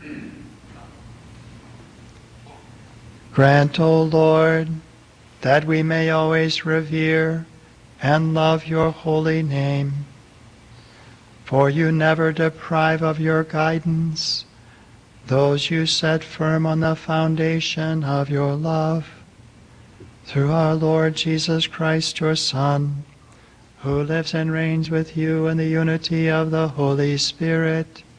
Grant, O Lord, that we may always revere and love your holy name. For you never deprive of your guidance those you set firm on the foundation of your love. Through our Lord Jesus Christ, your Son, who lives and reigns with you in the unity of the Holy Spirit,